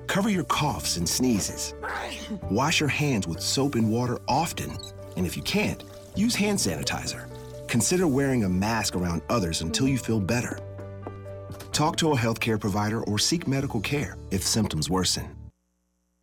Cover your coughs and sneezes. Wash your hands with soap and water often. And if you can't, use hand sanitizer. Consider wearing a mask around others until you feel better. Talk to a healthcare provider or seek medical care if symptoms worsen.